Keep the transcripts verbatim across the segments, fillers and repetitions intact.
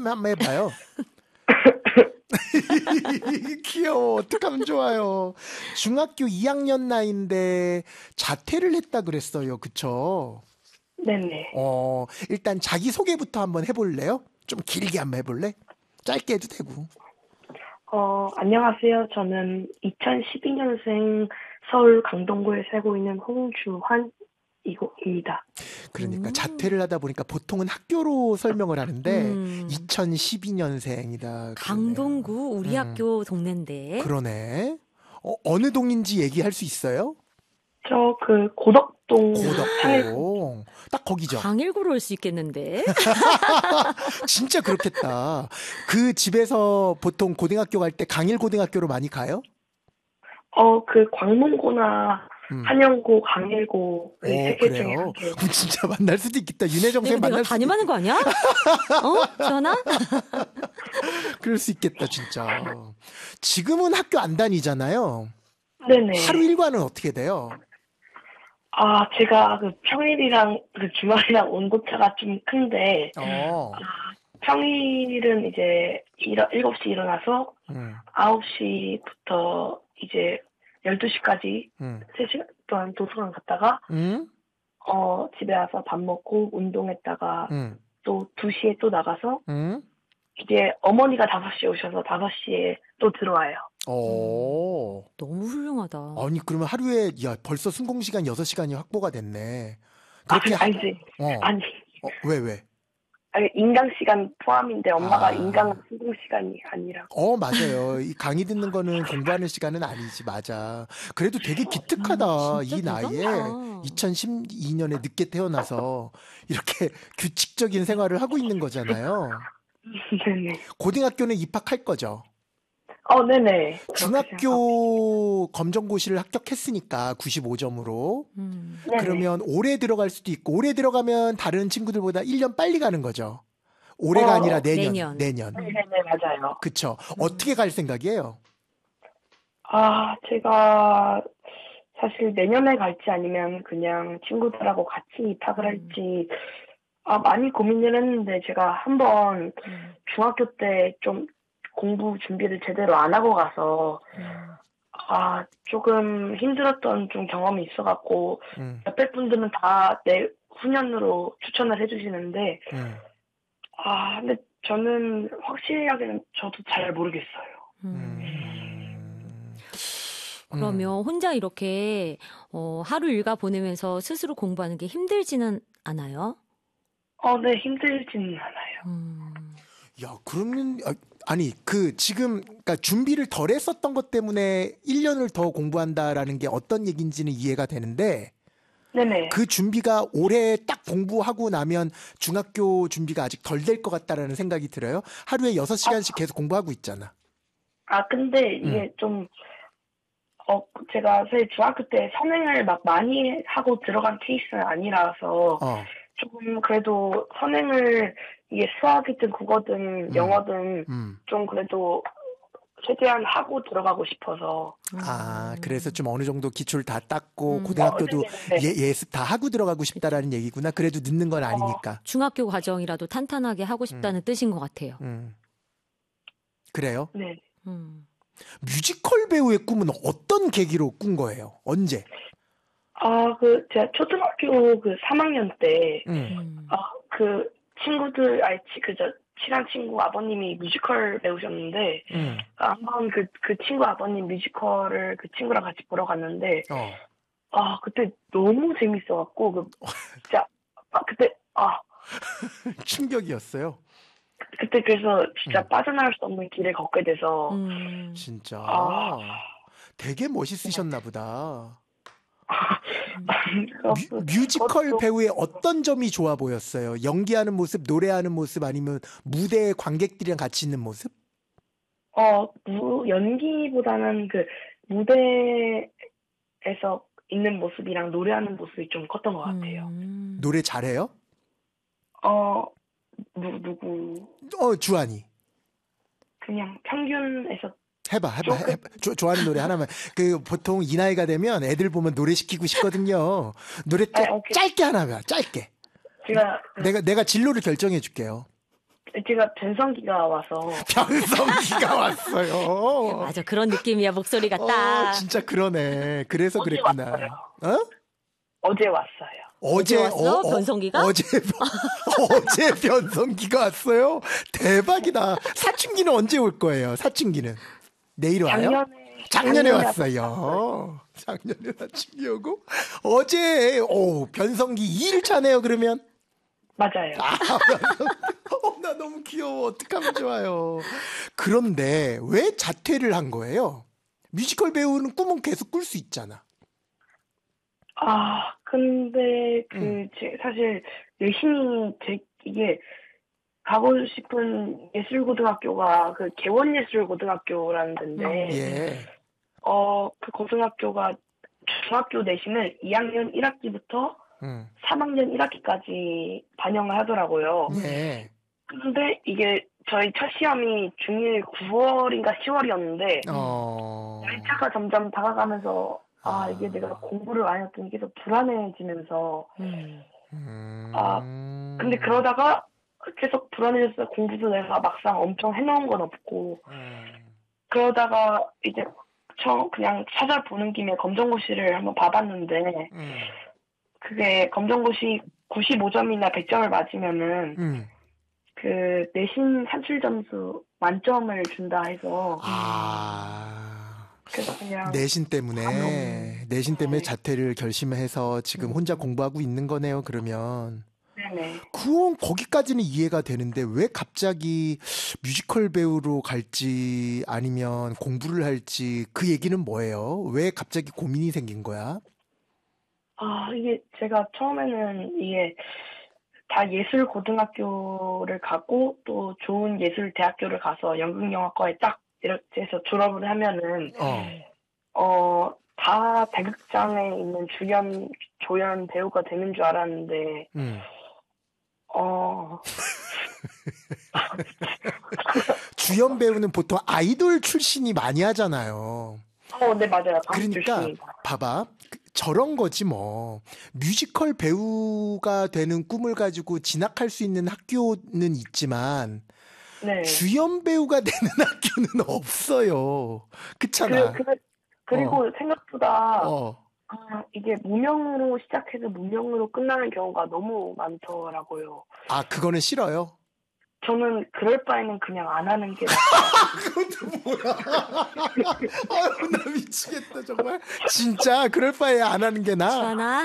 한번 한번 해봐요. 귀여워. 어떡하면 좋아요. 중학교 이 학년 나이인데 자퇴를 했다 그랬어요. 그쵸? 네네. 어, 일단 자기소개부터 한번 해볼래요? 좀 길게 한번 해볼래? 짧게 해도 되고. 어, 안녕하세요. 저는 이천십이 년생 서울 강동구에 살고 있는 홍주환입니다. 그러니까 음. 자퇴를 하다 보니까 보통은 학교로 설명을 하는데 음. 이천십이 년생이다. 강동구 우리 음. 학교 동네인데. 그러네. 어, 어느 동인지 얘기할 수 있어요? 저 그 고덕동 상일 고덕동. 딱 거기죠. 강일구로 올 수 있겠는데. 진짜 그렇겠다. 그 집에서 보통 고등학교 갈 때 강일 고등학교로 많이 가요? 어, 그 광문고나 음. 한영고, 강일고 그 오, 세 개 중에 그래요? 한 개. 그럼 진짜 만날 수도 있겠다. 윤혜정 쌤 내가, 내가 만날 수도 담임하는 거 아니야? 어? 전화? 그럴 수 있겠다, 진짜. 지금은 학교 안 다니잖아요. 네네. 하루 일과는 어떻게 돼요? 아, 제가 그 평일이랑 그 주말이랑 온도차가 좀 큰데, 어, 평일은 이제 일어, 일곱 시 일어나서 음, 아홉 시부터 이제 열두 시까지 음, 세 시간 동안 도서관 갔다가, 음, 어, 집에 와서 밥 먹고 운동했다가 음, 또 두 시에 또 나가서 음. 이제 어머니가 다섯 시에 오셔서 다섯 시에 또 들어와요. 오. 너무 훌륭하다. 아니, 그러면 하루에, 야, 벌써 순공시간 여섯 시간이 확보가 됐네. 아, 그렇게, 그, 아니지. 어, 아니, 어, 왜, 왜? 아니, 인강 시간 포함인데 엄마가 아. 인강 수공 시간이 아니라고. 어, 맞아요. 이 강의 듣는 거는 공부하는 시간은 아니지, 맞아. 그래도 되게 기특하다. 음, 이 진짜 나이에 대단하다. 이천십이 년에 늦게 태어나서 이렇게 규칙적인 생활을 하고 있는 거잖아요. 네네. 고등학교는 입학할 거죠. 어, 네네. 그렇게 생각하고 중학교 검정고시를 합격했으니까 구십오 점으로. 음. 네네. 그러면 올해 들어갈 수도 있고, 올해 들어가면 다른 친구들보다 일 년 빨리 가는 거죠. 올해가 어, 아니라 내년, 내년. 내년. 네네, 맞아요. 그쵸. 어떻게 갈 생각이에요? 아, 제가 사실 내년에 갈지 아니면 그냥 친구들하고 같이 입학을 할지, 아, 많이 고민을 했는데 제가 한번 음. 중학교 때 좀 공부 준비를 제대로 안 하고 가서, 음. 아, 조금 힘들었던 좀 경험이 있어갖고, 음, 옆에 분들은 다 내 후년으로 추천을 해주시는데, 음, 아, 근데 저는 확실하게는 저도 잘 모르겠어요. 음. 음. 그러면 혼자 이렇게 어, 하루 일과 보내면서 스스로 공부하는 게 힘들지는 않아요? 어, 네, 힘들지는 않아요. 음. 야, 그러면, 아, 아니, 그, 지금, 그니까 준비를 덜 했었던 것 때문에 일 년을 더 공부한다라는 게 어떤 얘기인지는 이해가 되는데, 네네. 그 준비가 올해 딱 공부하고 나면 중학교 준비가 아직 덜 될 것 같다라는 생각이 들어요. 하루에 여섯 시간씩 계속 공부하고 있잖아. 아, 근데 이게 좀, 어, 제가 사실 중학교 때 선행을 막 많이 하고 들어간 케이스는 아니라서, 어, 조금 그래도 선행을 이게 수학이든 국어든 영어든 음. 좀 그래도 최대한 하고 들어가고 싶어서. 아, 그래서 좀 어느 정도 기초를 다 닦고 음. 고등학교도 어, 네네네. 예, 예습 다 하고 들어가고 싶다라는 얘기구나. 그래도 늦는 건 아니니까. 중학교 과정이라도 탄탄하게 하고 싶다는 뜻인 것 같아요. 음. 그래요? 네. 음. 뮤지컬 배우의 꿈은 어떤 계기로 꾼 거예요? 언제? 아, 그, 제가 초등학교 그 삼 학년 때, 음. 음. 아, 그 친구들, 아니, 치- 그, 저, 친한 친구 아버님이 뮤지컬 배우셨는데, 음. 아, 한번 그, 그 친구 아버님 뮤지컬을 그 친구랑 같이 보러 갔는데, 어. 아, 그때 너무 재밌어갖고, 그, 진짜, 아, 그때, 아, 충격이었어요. 그때 그래서 진짜 음. 빠져나올 수 없는 길을 걷게 돼서, 음. 진짜. 아. 되게 멋있으셨나 보다. 그래서 뮤, 뮤지컬 그것도- 배우의 어떤 점이 좋아 보였어요? 연기하는 모습, 노래하는 모습, 아니면 무대에 관객들이랑 같이 있는 모습? 어, 무, 연기보다는 그 무대에서 있는 모습이랑 노래하는 모습이 좀 컸던 것 같아요. 음. 노래 잘해요? 어, 누, 누구, 어, 주한이. 그냥 평균에서 해봐, 해봐, 조금- 해봐. 조- 좋아하는 노래 하나만. 그, 보통 이 나이가 되면 애들 보면 노래 시키고 싶거든요. 노래 짜, 아니, 오케이. 짧게 하나 봐, 짧게. 제가, 내가, 내가 진로를 결정해 줄게요. 제가 변성기가 와서 변성기가 왔어요. 맞아, 그런 느낌이야, 목소리가 어, 딱. 진짜 그러네. 그래서 어제 그랬구나. 왔어요. 어? 어제 왔어요. 어제 왔어? 변성기가? 어제 어제 변성기가 왔어요. 대박이다. 사춘기는 언제 올 거예요? 사춘기는 내일 와요? 작년에 작년에 왔어요. 왔어요. 작년에 사춘기 오고 어제 오 변성기 이 일 차네요. 그러면 맞아요. 아, 어, 나 너무 귀여워. 어떡하면 좋아요. 그런데 왜 자퇴를 한 거예요? 뮤지컬 배우는 꿈은 계속 꿀 수 있잖아. 아, 근데 그 음. 제, 사실 열심히 제 이게 가고 싶은 예술고등학교가 그 개원예술고등학교라는 데인데 예. 어, 그 고등학교가 중학교 내신을 이 학년 일 학기부터 음. 삼 학년 일 학기까지 반영을 하더라고요. 예. 근데 이게 저희 첫 시험이 중일 구월인가 시월이었는데 어. 날짜가 점점 다가가면서 아, 이게 내가 공부를 많이 했더니 계속 불안해지면서 음. 음. 아, 근데 그러다가 계속 불안해져서 공부도 내가 막상 엄청 해놓은 건 없고 음. 그러다가 이제 처음 그냥 찾아보는 김에 검정고시를 한번 봐봤는데 음. 그게 검정고시 구십오 점이나 백 점을 맞으면은 음. 그 내신 산출 점수 만점을 준다 해서 아. 그래서 그냥 내신 때문에 내신 때문에 네. 자퇴를 결심해서 지금 혼자 공부하고 있는 거네요. 그러면 네네. 그건 거기까지는 이해가 되는데 왜 갑자기 뮤지컬 배우로 갈지 아니면 공부를 할지 그 얘기는 뭐예요? 왜 갑자기 고민이 생긴 거야? 아, 이게 제가 처음에는 이게 다 예술 고등학교를 가고 또 좋은 예술 대학교를 가서 연극영화과에 딱 이렇게 해서 졸업을 하면은 어. 어, 다 대극장에 있는 주연, 조연 배우가 되는 줄 알았는데 음. 어, 주연 배우는 보통 아이돌 출신이 많이 하잖아요. 어, 네, 맞아요. 가수 그러니까 출신이다. 봐봐. 그- 저런 거지 뭐. 뮤지컬 배우가 되는 꿈을 가지고 진학할 수 있는 학교는 있지만 네. 주연 배우가 되는 학교는 없어요. 그렇잖아. 그, 그, 그리고 생각보다 어. 아, 이게 무명으로 시작해서 무명으로 끝나는 경우가 너무 많더라고요. 아, 그거는 싫어요. 저는 그럴 바에는 그냥 안 하는 게 낫다. 그것도 뭐야? 아유, 나 미치겠다, 정말. 진짜, 그럴 바에 안 하는 게 나아. 주하나,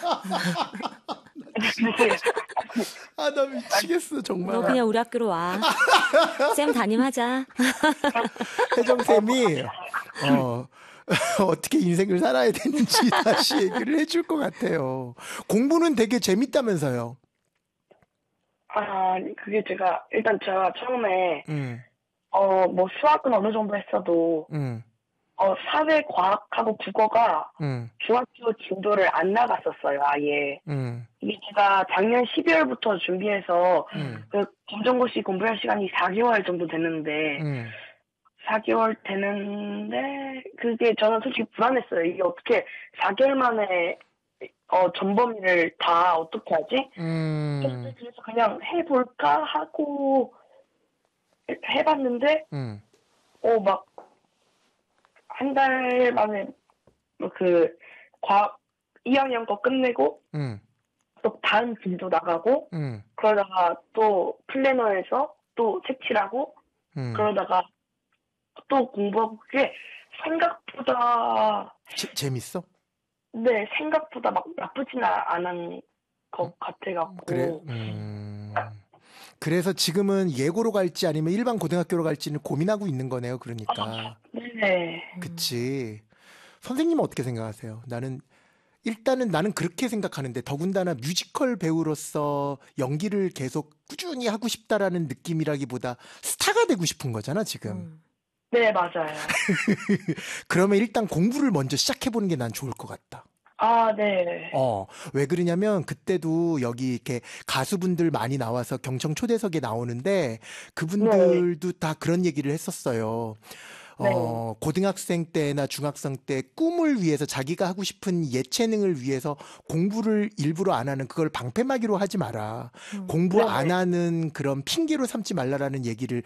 아, 나 미치겠어, 너 정말. 그냥 우리 학교로 와. 쌤 담임하자. 혜정쌤이, 어, 어떻게 인생을 살아야 되는지 다시 얘기를 해줄 것 같아요. 공부는 되게 재밌다면서요. 아, 그게 제가 일단 제가 처음에 응, 어, 뭐 수학은 어느 정도 했어도 응, 어, 사회 과학하고 국어가 응, 중학교 진도를 안 나갔었어요, 아예. 응, 이게 제가 작년 십이월부터 준비해서 응, 그 검정고시 공부할 시간이 사 개월 정도 됐는데 응. 사 개월 되는데 그게 저는 솔직히 불안했어요. 이게 어떻게 사 개월 만에 어, 전범위를 다 어떻게 하지? 음, 그래서 그냥 해볼까 하고 해봤는데 음, 어, 막 한 달 만에 뭐 그 과학 이 학년 거 끝내고 음, 또 다음 진도 나가고 음, 그러다가 또 플래너에서 또 색칠하고 음. 그러다가 또 공부하고 그게 생각보다 재- 재밌어? 네 생각보다 막 나쁘진 않은 것 같아갖고 그래, 음. 그래서 지금은 예고로 갈지 아니면 일반 고등학교로 갈지는 고민하고 있는 거네요. 그러니까. 네. 그치. 선생님은 어떻게 생각하세요? 나는, 일단은 나는 그렇게 생각하는데, 더군다나 뮤지컬 배우로서 연기를 계속 꾸준히 하고 싶다라는 느낌이라기보다 스타가 되고 싶은 거잖아, 지금. 음. 네, 맞아요. 그러면 일단 공부를 먼저 시작해보는 게 난 좋을 것 같다. 아, 네. 어, 왜 그러냐면 그때도 여기 이렇게 가수분들 많이 나와서 경청 초대석에 나오는데 그분들도 다 그런 얘기를 했었어요. 네. 어, 고등학생 때나 중학생 때 꿈을 위해서 자기가 하고 싶은 예체능을 위해서 공부를 일부러 안 하는 그걸 방패막이로 하지 마라. 음. 공부 네네. 안 하는 그런 핑계로 삼지 말라라는 얘기를